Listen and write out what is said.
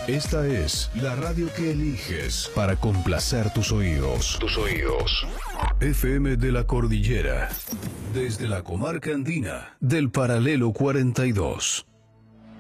Esta es la radio que eliges para complacer tus oídos. FM de la Cordillera. Desde la comarca andina del Paralelo 42.